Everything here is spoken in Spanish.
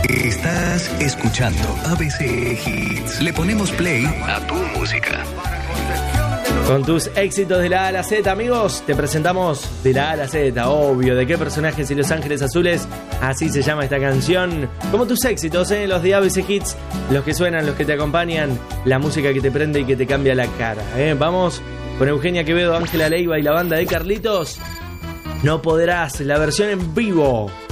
Estás escuchando ABC Hits. Le ponemos play a tu música. Con tus éxitos de la A a la Z, amigos, te presentamos de la A a la Z, obvio. ¿De qué personajes y Los Ángeles Azules? Así se llama esta canción. Como tus éxitos, los de ABC Hits, los que suenan, los que te acompañan, la música que te prende y que te cambia la cara. Vamos con Eugenia Quevedo, Ángela Leiva y la banda de Carlitos. No podrás, la versión en vivo.